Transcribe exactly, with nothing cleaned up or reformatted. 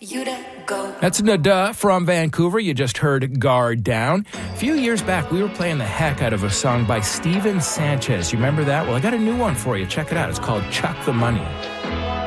you to go. That's Nada from Vancouver. You just heard Guard Down. A few years back, we were playing the heck out of a song by Steven Sanchez. You remember that? Well, I got a new one for you. Check it out. It's called Chuck the Money.